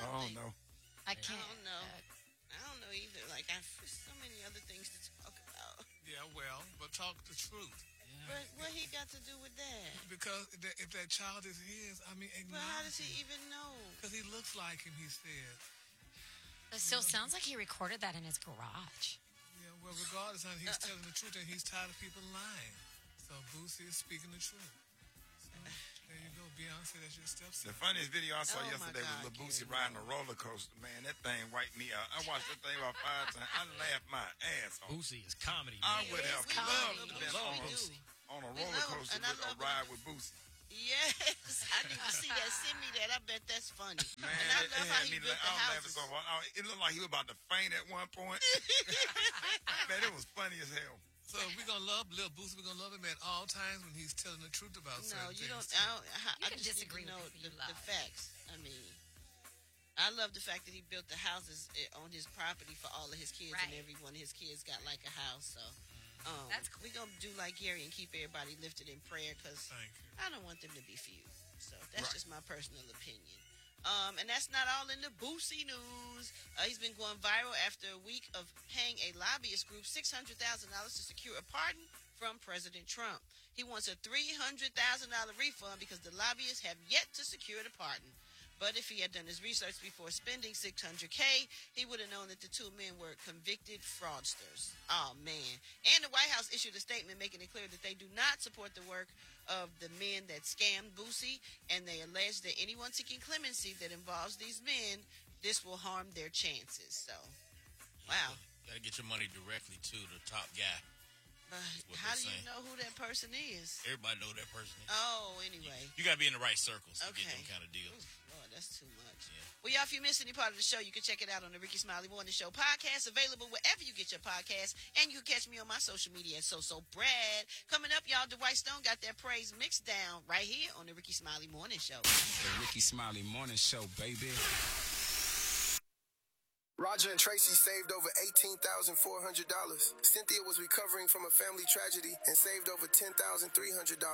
Oh no. I can't. I don't know. I don't know either. Like, there's so many other things to talk about. Yeah, well, but talk the truth. But what he got to do with that? Because if that child is his, I mean, But how does he even know? Because he looks like him, he said. It still sounds like he recorded that in his garage. Yeah, well, regardless, honey, he's telling the truth, and he's tired of people lying. So Boosie is speaking the truth. So there you go, Beyonce. That's your stepson. The funniest video I saw Oh, yesterday my was God, Lil Boosie Gary. riding a roller coaster. Man, that thing wiped me out. I watched that thing about 5 times. I laughed my ass off. Boosie is comedy, I man. would Yes, have we loved love to Boosie. been We do. on a We roller love him, coaster and I with a love ride him. with Boosie. Yes, I need to see that. Send me that. I bet that's funny. Man, and I love how had he me built the I was laughing houses. so hard. It looked like he was about to faint at one point. Man, it was funny as hell. So we're going to love Lil Boosie. We're going to love him at all times when he's telling the truth about No, certain you things. don't. I You can just disagree need to know with who you the love. facts. I mean, I love the fact that he built the houses on his property for all of his kids, and Right. every one of his kids got like a house. So That's cool. we're gonna do like Gary and keep everybody lifted in prayer because Thank you. I don't want them to be few. So that's Right. just my personal opinion. And that's not all in the Boosie news. He's been going viral after a week of paying a lobbyist group $600,000 to secure a pardon from President Trump. He wants a $300,000 refund because the lobbyists have yet to secure the pardon. But if he had done his research before spending $600K, he would have known that the two men were convicted fraudsters. Oh, man. And the White House issued a statement making it clear that they do not support the work of the men that scammed Boosie, and they allege that anyone seeking clemency that involves these men, this will harm their chances. So, wow. You gotta get your money directly to the top guy. But what how they're do you saying. know who that person is? Everybody know that person. Oh, anyway. You gotta be in the right circles to get Okay. them kind of deals. Oof, Lord, that's too much. Yeah. Well, y'all, if you missed any part of the show, you can check it out on the Ricky Smiley Morning Show podcast, available wherever you get your podcast. And you can catch me on my social media at So Brad. Coming up, y'all, Dwight Stone got that praise mixed down right here on the Ricky Smiley Morning Show. The Ricky Smiley Morning Show, baby. Roger and Tracy saved over $18,400. Cynthia was recovering from a family tragedy and saved over $10,300.